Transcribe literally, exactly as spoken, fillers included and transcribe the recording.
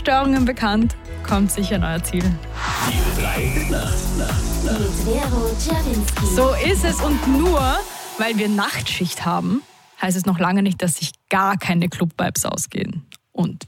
Schlafstörungen bekannt, kommt sicher an euer Ziel. Die drei Nacht, Nacht, Nacht. Mit Vero Czerwinski. So ist es, und nur weil wir Nachtschicht haben, heißt es noch lange nicht, dass sich gar keine Club-Vibes ausgehen. Und